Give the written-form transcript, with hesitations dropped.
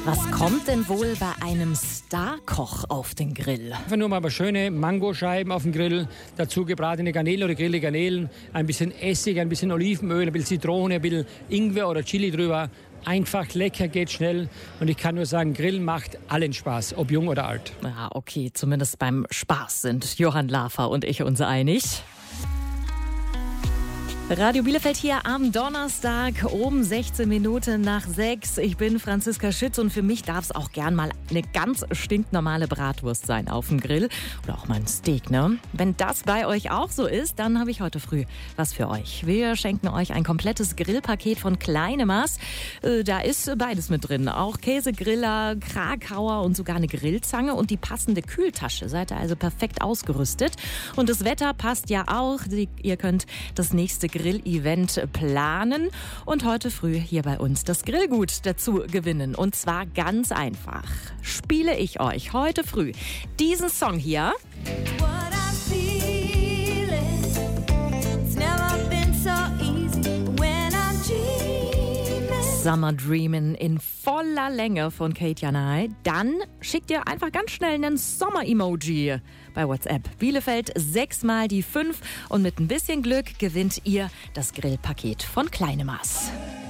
Was kommt denn wohl bei einem Starkoch auf den Grill? Einfach nur mal schöne Mangoscheiben auf dem Grill, dazu gebratene Garnelen oder gegrillte Garnelen, ein bisschen Essig, ein bisschen Olivenöl, ein bisschen Zitrone, ein bisschen Ingwer oder Chili drüber. Einfach, lecker, geht schnell. Und ich kann nur sagen, Grillen macht allen Spaß, ob jung oder alt. Ja, okay, zumindest beim Spaß sind Johann Lafer und ich uns einig. Radio Bielefeld hier am Donnerstag um 16 Minuten nach 6. Ich bin Franziska Schütz und für mich darf es auch gern mal eine ganz stinknormale Bratwurst sein auf dem Grill oder auch mal ein Steak, ne? Wenn das bei euch auch so ist, dann habe ich heute früh was für euch. Wir schenken euch ein komplettes Grillpaket von Kleinemas. Da ist beides mit drin, auch Käsegriller, Krakauer und sogar eine Grillzange und die passende Kühltasche. Seid ihr also perfekt ausgerüstet. Und das Wetter passt ja auch. Ihr könnt das nächste Grill-Event planen und heute früh hier bei uns das Grillgut dazu gewinnen. Und zwar ganz einfach. Spiele ich euch heute früh diesen Song hier. Summer Dreamin' in voller Länge von Kate Janai. Dann schickt ihr einfach ganz schnell einen Sommer-Emoji bei WhatsApp. Bielefeld 6 mal die 5 und mit ein bisschen Glück gewinnt ihr das Grillpaket von Kleinemas.